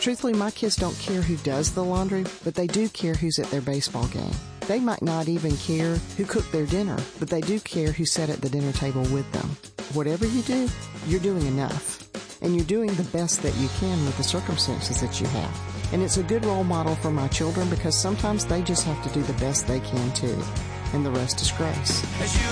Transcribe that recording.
Truthfully, my kids don't care who does the laundry, but they do care who's at their baseball game. They might not even care who cooked their dinner, but they do care who sat at the dinner table with them. Whatever you do, you're doing enough. And you're doing the best that you can with the circumstances that you have. And it's a good role model for my children because sometimes they just have to do the best they can too. And the rest is grace.